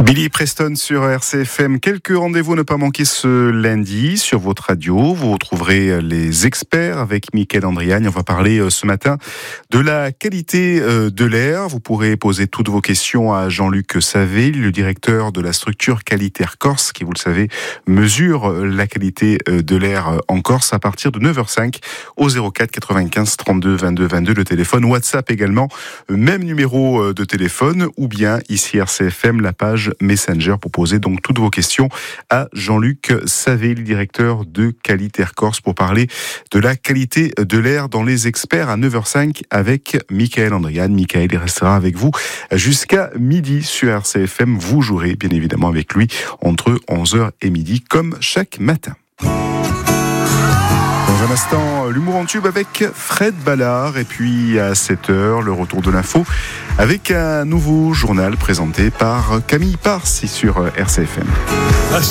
Billy Preston sur RCFM. Quelques rendez-vous à ne pas manquer ce lundi sur votre radio. Vous retrouverez les experts avec Mickaël Andriagne. On va parler ce matin de la qualité de l'air. Vous pourrez poser toutes vos questions à Jean-Luc Savé, le directeur de la structure Qualitaire Corse, qui, vous le savez, mesure la qualité de l'air en Corse à partir de 9h05 au 04 95 32 22 22. Le téléphone WhatsApp également, même numéro de téléphone, ou bien ici RCFM, la page Messenger pour poser donc toutes vos questions à Jean-Luc Savé, le directeur de Qualitaire Corse, pour parler de la qualité de l'air dans les experts à 9h05 avec Mickaël Andriagne. Mickaël restera avec vous jusqu'à midi sur RCFM. Vous jouerez bien évidemment avec lui entre 11h et midi comme chaque matin. Dans un instant, l'humour en tube avec Fred Ballard. Et puis à 7h, le retour de l'info avec un nouveau journal présenté par Camille Parsi sur RCFM.